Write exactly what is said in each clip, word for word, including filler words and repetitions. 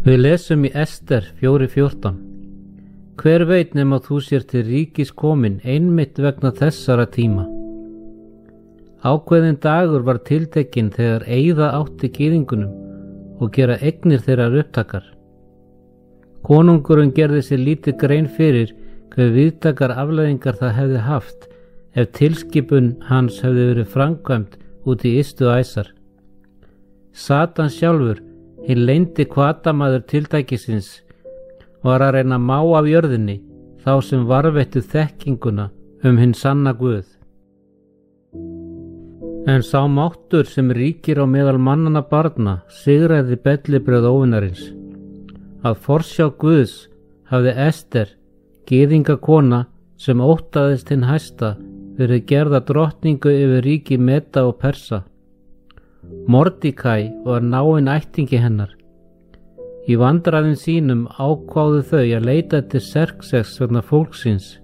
Við lesum í Ester fjóra fjórtán. Hver veit nema þú sér til ríkis komin einmitt vegna þessara tíma. Ákveðin dagur var tiltekinn þegar eyða átti gyðingunum og gera eignir þeirra upptakar. Konungurinn gerði sér lítið grein fyrir hver viðtakar afleiðingar það hefði haft ef tilskipun hans hefði verið framkvæmt út í ystu æsar. Satan sjálfur, hinn leyndi hvatamaður tiltækisins, var að reyna að má af jörðinni þá sem varðveittu þekkinguna um hinn sanna Guð. En sá máttur sem ríkir á meðal mannanna barna sigraði bellibrögð óvinarins. Að forsjá Guðs hafði Ester, gyðingakona sem óttaðist hinn hæsta, verið gerða drottningu yfir ríki Meda og Persa. Mordekæ var náinn ættingi hennar. Í vandræðum sínum ákváðu þau að leita til Xerxes vegna fólksins.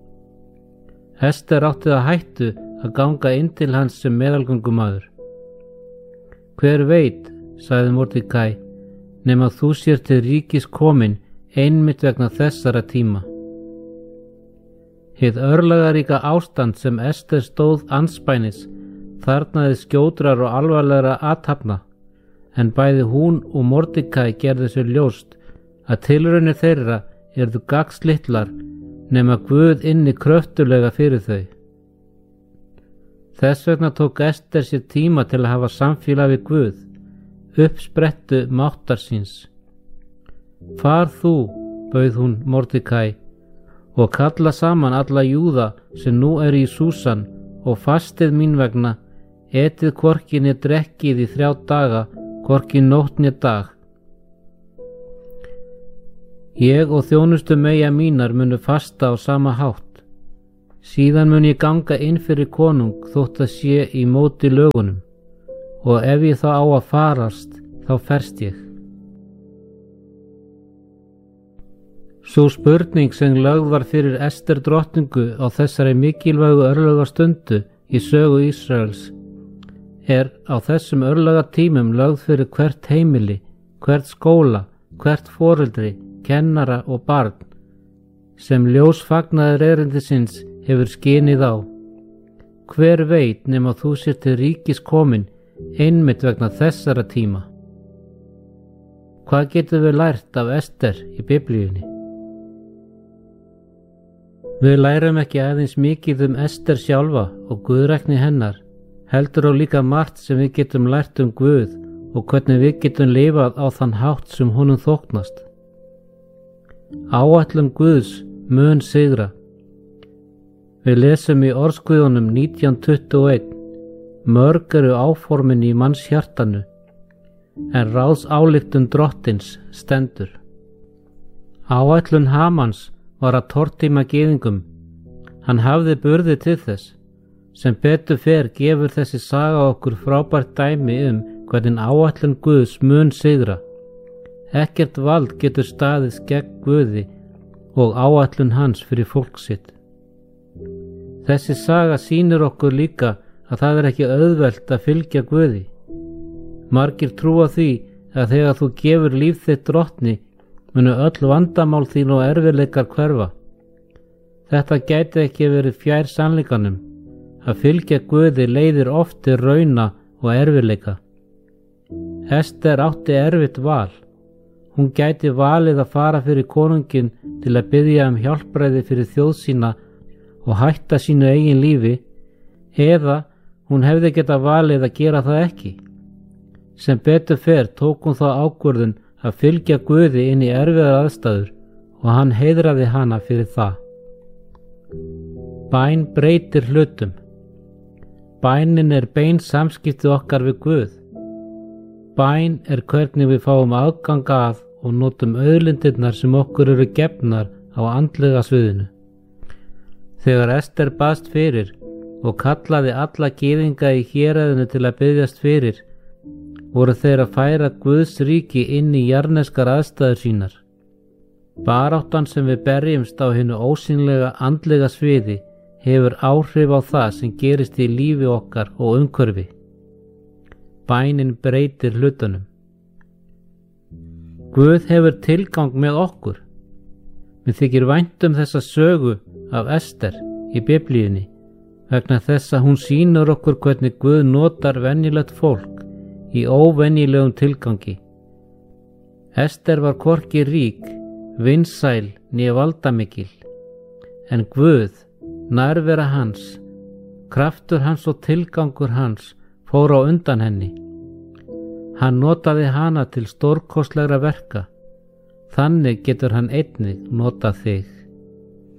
Ester átti það hættu að ganga inn til hans sem meðalgöngumaður. Hver veit, sagði Mordekæ, nema þú sér til ríkis komin einmitt vegna þessara tíma. Hið örlagaríka ástand sem Ester stóð andspænis þarnaði skjótrar og alvarlegra athafna, en bæði hún og Mordekæ gerði sér ljóst að tilraunir þeirra yrðu gagnslitlar nema Guð inni kröftulega fyrir þau. Þess vegna tók Ester sér tíma til að hafa samfélag við Guð, uppsprettu máttar síns. Far þú, bauð hún Mordekæ, og kalla saman alla Júða sem nú er í Súsan og fastið mín vegna, etið hvorki né drekkið í þrjá daga, hvorki nótt né dag. Ég og þjónustu meyja mínar munu fasta á sama hátt. Síðan mun ég ganga inn fyrir konung þótt að sé í móti lögunum, og ef ég þá á að farast, þá ferst ég. Sú spurning sem lögð var fyrir Ester drottningu á þessari mikilvægu örlagastundu í sögu Ísraels er á þessum örlagatímum lögð fyrir hvert heimili, hvert skóla, hvert foreldri, kennara og barn, sem ljós fagnaður erindisins hefur skinið á. Hver veit nema þú sér til ríkis komin einmitt vegna þessara tíma. Hvað getum við lært af Ester í Biblíunni? Við lærum ekki aðeins mikið um Ester sjálfa og guðrækni hennar, heldur á líka margt sem við getum lært um Guð og hvernig við getum lifað á þann hátt sem honum þóknast. Áætlun Guðs mun sigra. Við lesum í Orðsguðunum nítján tuttugu og eitt, mörg eru áformin í manns hjartanu, en ráðsályktun drottins stendur. Áætlun Hamans var að tortíma gyðingum. Hann hafði burði til þess. Sem betur fer gefur þessi saga okkur frábært dæmi um hvernig áætlun Guðs mun sigra. Ekkert vald getur staðist gegn Guði og áætlun hans fyrir fólk sitt. Þessi saga sýnir okkur líka að það er ekki auðvelt að fylgja Guði. Margir trúa því að þegar þú gefur líf þitt drottni munu öll vandamál þín og erfiðleikar hverfa. Þetta gæti ekki verið fjær sannleikanum. Að fylgja Guði leiðir oft til rauna og erfiðleika. Ester átti erfitt val. Hún gæti valið að fara fyrir konunginn til að biðja um hjálpræði fyrir þjóð sína og hætta sínu eigin lífi, eða hún hefði getað valið að gera það ekki. Sem betur fer tók hún þá ákvörðun að fylgja Guði inn í erfiðar aðstæður og hann heiðraði hana fyrir það. Bæn breytir hlutum. Bænin er bein samskipti okkar við Guð. Bæn er hvernig við fáum aðgang að og notum auðlindirnar sem okkur eru gefnar á andlega sviðinu. Þegar Ester baðst fyrir og kallaði alla gyðinga í héraðinu til að biðjast fyrir, voru þeir að færa Guðs ríki inn í jarneskar aðstæður sínar. Baráttan sem við berjumst á hinu ósýnilega andlega sviði hefur áhrif á það sem gerist í lífi okkar og umhverfi. Bænin breytir hlutunum. Guð hefur tilgang með okkur. Mér þykir vænt um þessa sögu af Ester í Biblíunni vegna þess að hún sýnir okkur hvernig Guð notar venjulegt fólk í óvenjulegum tilgangi. Ester var hvorki rík, vinsæl né valdamikil, en Guð, nærvera hans, kraftur hans og tilgangur hans fór á undan henni. Hann notaði hana til stórkostlegra verka. Þannig getur hann einnig notað þig.